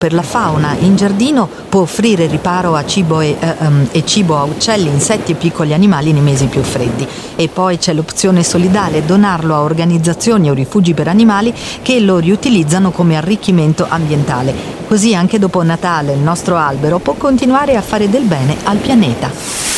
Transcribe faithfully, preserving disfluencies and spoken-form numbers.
per la fauna in giardino, può offrire riparo a cibo e, eh, um, e cibo a uccelli, insetti e piccoli animali nei mesi più freddi. E poi c'è l'opzione solidale, donarlo a organizzazioni o rifugi per animali che lo riutilizzano come arricchimento ambientale. Così anche dopo Natale il nostro albero può continuare a fare del bene al pianeta.